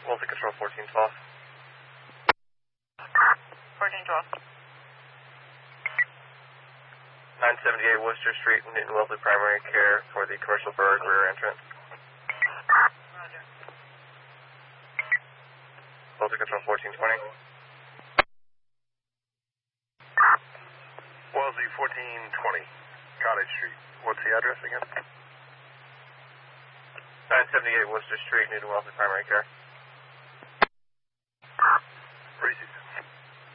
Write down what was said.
Wellesley Control 1412. 1412. 978 Worcester Street, Newton Wellesley Primary Care for the commercial bird rear entrance. Roger. Wellesley Control 1420. Wellesley 1420, Cottage Street. What's the address again? 978 Worcester Street, Newton Wellesley Primary Care.